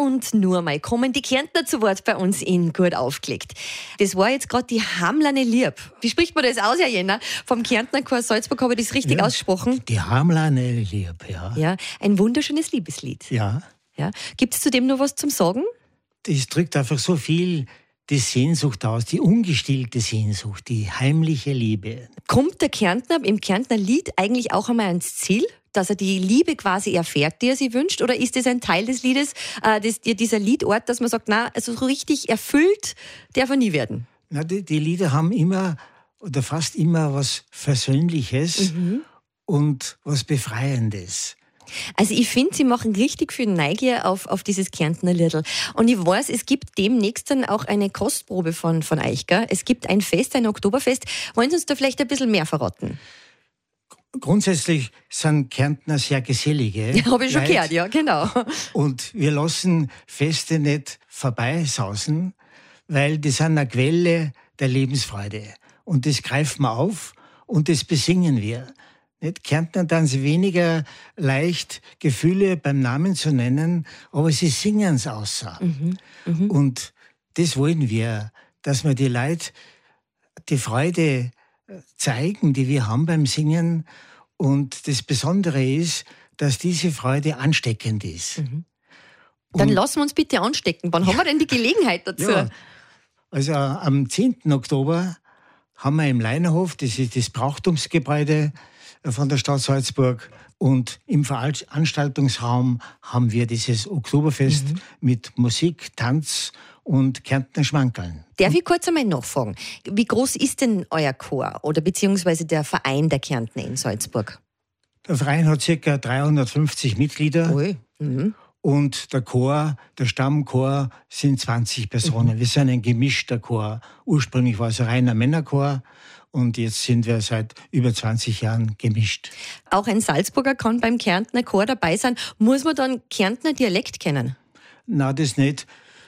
und nur mal kommen die Kärntner zu Wort bei uns in Gut aufgelegt. Das war jetzt gerade die Hamlane Lieb. Wie spricht man das aus, Herr Jenner? Vom Kärntner Chor Salzburg habe ich das richtig ausgesprochen? Die Hamlane Lieb, ja. Ja, ein wunderschönes Liebeslied. Ja. Ja. Gibt es zu dem noch was zum Sagen? Das drückt einfach so viel die Sehnsucht aus, die ungestillte Sehnsucht, die heimliche Liebe. Kommt der Kärntner im Kärntner Lied eigentlich auch einmal ans Ziel, dass er die Liebe quasi erfährt, die er sich wünscht? Oder ist das ein Teil des Liedes, dieser Liedort, dass man sagt, na, also so richtig erfüllt darf er nie werden? Na, die Lieder haben immer oder fast immer was Versöhnliches und was Befreiendes. Also ich finde, Sie machen richtig viel Neugier auf dieses Kärntner Liedl. Und ich weiß, es gibt demnächst dann auch eine Kostprobe von euch, gell? Es gibt ein Fest, ein Oktoberfest. Wollen Sie uns da vielleicht ein bisschen mehr verraten? Grundsätzlich sind Kärntner sehr gesellige. Ja, habe ich schon gehört, ja, genau. Und wir lassen Feste nicht vorbeisausen, weil die sind eine Quelle der Lebensfreude. Und das greifen wir auf und das besingen wir. Nicht? Kärntner dann sie weniger leicht Gefühle beim Namen zu nennen, aber sie singen es außer. Und das wollen wir, dass wir die Leute die Freude zeigen, die wir haben beim Singen. Und das Besondere ist, dass diese Freude ansteckend ist. Dann lassen wir uns bitte anstecken. Wann haben wir denn die Gelegenheit dazu? Ja, also am 10. Oktober haben wir im Leinerhof, das ist das Brauchtumsgebäude von der Stadt Salzburg, und im Veranstaltungsraum haben wir dieses Oktoberfest mit Musik, Tanz und Kärntner Schmankerln. Darf ich kurz einmal nachfragen? Wie groß ist denn euer Chor oder beziehungsweise der Verein der Kärntner in Salzburg? Der Verein hat ca. 350 Mitglieder. Ui. Und der Chor, der Stammchor, sind 20 Personen. Wir sind ein gemischter Chor. Ursprünglich war es ein reiner Männerchor und jetzt sind wir seit über 20 Jahren gemischt. Auch ein Salzburger kann beim Kärntner Chor dabei sein. Muss man dann Kärntner Dialekt kennen? Na, das nicht.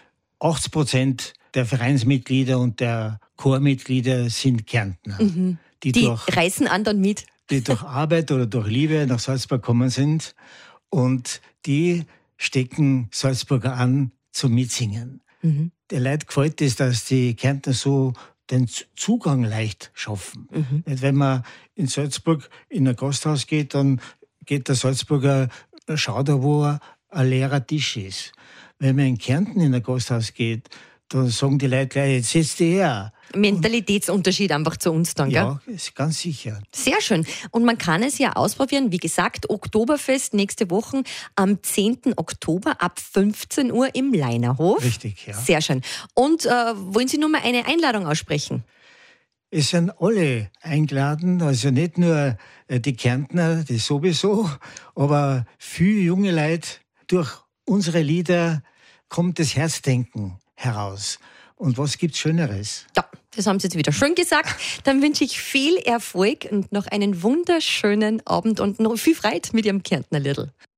80% der Vereinsmitglieder und der Chormitglieder sind Kärntner. Die reißen anderen mit. Die durch Arbeit oder durch Liebe nach Salzburg gekommen sind. Und die stecken Salzburger an zum Mitsingen. Der Leuten gefällt es, dass die Kärntner so den Zugang leicht schaffen. Nicht, wenn man in Salzburg in ein Gasthaus geht, dann geht der Salzburger, schaut da, wo ein leerer Tisch ist. Wenn man in Kärnten in ein Gasthaus geht, dann sagen die Leute gleich, jetzt sitzt ihr her. Mentalitätsunterschied einfach zu uns dann, gell? Ja, ist ganz sicher. Sehr schön. Und man kann es ja ausprobieren. Wie gesagt, Oktoberfest nächste Woche am 10. Oktober ab 15 Uhr im Leinerhof. Richtig, ja. Sehr schön. Und wollen Sie nur mal eine Einladung aussprechen? Es sind alle eingeladen, also nicht nur die Kärntner, das sowieso, aber viele junge Leute. Durch unsere Lieder kommt das Herzdenken heraus. Und was gibt's Schöneres? Ja, das haben Sie jetzt wieder schön gesagt. Dann wünsche ich viel Erfolg und noch einen wunderschönen Abend und noch viel Freude mit Ihrem Kärntner Liedl.